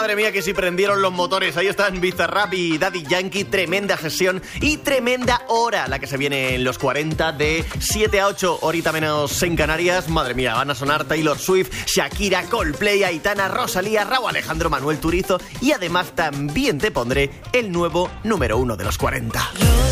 Madre mía, que si prendieron los motores. Ahí están Bizarrap y Daddy Yankee. Tremenda sesión y tremenda hora la que se viene en los 40 de 7 a 8, horita menos en Canarias. Madre mía, van a sonar Taylor Swift, Shakira, Coldplay, Aitana, Rosalía, Rauw Alejandro, Manuel Turizo y además también te pondré el nuevo número 1 de los 40.